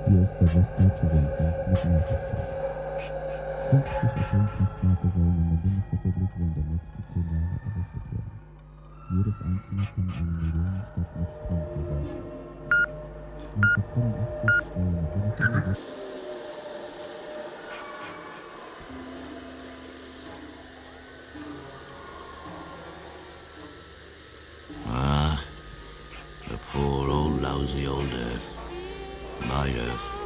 Hier ist der Westdeutsche Rundfunk mit Nachrichten. 50 Atomkraftwerke sollen in der Bundesrepublik während der nächsten 10 Jahre errichtet werden. Jedes einzelne kann eine Millionenstadt mit Strom versorgen. 1985 soll in der Bundesrepublik Ah, the poor old lousy old Earth. My Earth.